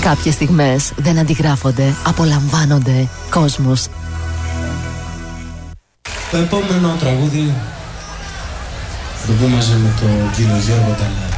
Κάποιες στιγμές δεν αντιγράφονται, απολαμβάνονται. Κόσμος. Το επόμενο τραγούδι το πούμε μαζί με τον κύριο Γιώργο Ταλάρη.